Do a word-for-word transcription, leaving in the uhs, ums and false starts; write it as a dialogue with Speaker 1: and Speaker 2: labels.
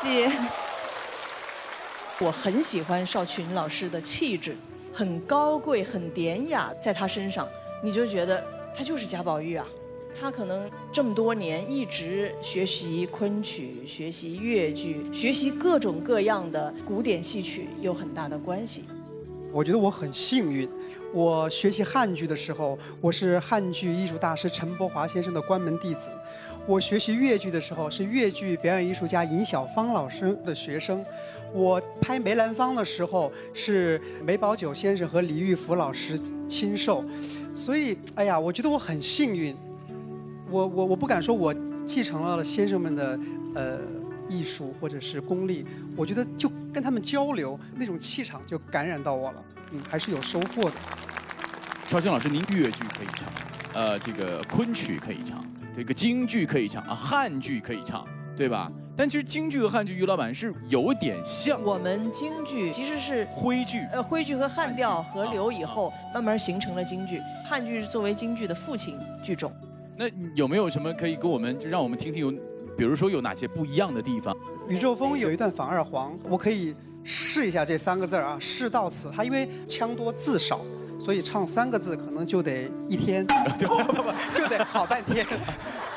Speaker 1: 惜。我很喜欢邵群老师的气质，很高贵，很典雅，在他身上，你就觉得他就是贾宝玉啊。他可能这么多年一直学习昆曲、学习越剧、学习各种各样的古典戏曲，有很大的关系。
Speaker 2: 我觉得我很幸运，我学习汉剧的时候，我是汉剧艺术大师陈伯华先生的关门弟子；我学习越剧的时候，是越剧表演艺术家尹小芳老师的学生；我拍梅兰芳的时候，是梅葆玖先生和李玉福老师亲授。所以，哎呀，我觉得我很幸运。我我我不敢说我继承了先生们的呃艺术或者是功力，我觉得就跟他们交流，那种气场就感染到我了，嗯，还是有收获的。
Speaker 3: 邵群老师，您越剧可以唱，呃，这个昆曲可以唱，这个京剧可以唱啊，汉剧可以唱，对吧？但其实京剧和汉剧，于老板是有点像。
Speaker 1: 我们京剧其实是
Speaker 3: 徽剧，
Speaker 1: 呃，徽剧和汉调合流以后，慢慢形成了京剧。汉剧是作为京剧的父亲剧种。
Speaker 3: 那有没有什么可以跟我们，就让我们听听有，比如说有哪些不一样的地方？
Speaker 2: 宇宙风有一段反二黄，我可以试一下这三个字啊，试到此。它因为腔多字少，所以唱三个字可能就得一天，不不不，就得好半天。